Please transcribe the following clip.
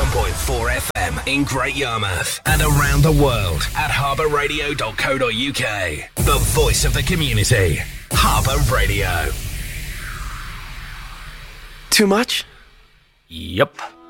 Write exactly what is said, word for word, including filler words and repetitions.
ninety-seven point four F M in Great Yarmouth and around the world at harbour radio dot co dot U K. The voice of the community. Harbour Radio. Too much? Yep.